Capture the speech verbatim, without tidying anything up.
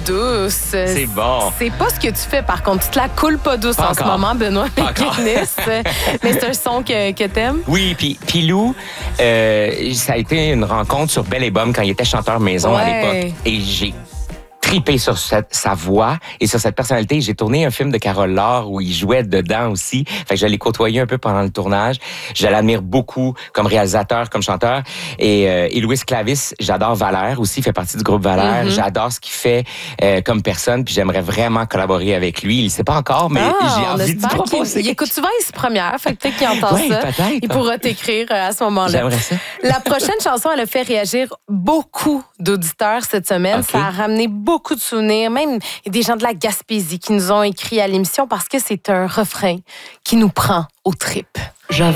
douce. C'est bon. C'est pas ce que tu fais, par contre. Tu te la coules pas douce Pas en encore. ce moment, Benoît Pas encore. Pécrinès. Mais c'est un son que, que t'aimes? Oui, puis puis Lou, euh, ça a été une rencontre sur Belle et Bomme quand il était chanteur maison à Ouais. l'époque. Et j'ai tripé sur cette, sa voix et sur cette personnalité. J'ai tourné un film de Carole Laure où il jouait dedans aussi. Fait que je l'ai côtoyé un peu pendant le tournage. Je l'admire beaucoup comme réalisateur, comme chanteur. Et, euh, et Louis Clavis, j'adore Valère aussi, il fait partie du groupe Valère. Mm-hmm. J'adore ce qu'il fait euh, comme personne, puis j'aimerais vraiment collaborer avec lui. Il ne sait pas encore, mais Ah, j'ai on envie de espère qu'il- proposer. Il écoute souvent les premières, fait que peut-être qu'il entend Ouais, ça. peut-être. Il pourra t'écrire euh, à ce moment-là. J'aimerais ça. La prochaine chanson, elle a fait réagir beaucoup d'auditeurs cette semaine. Ok. Ça a ramené beaucoup de souvenirs. Même il y a des gens de la Gaspésie qui nous ont écrit à l'émission parce que c'est un refrain qui nous prend aux tripes. J'avais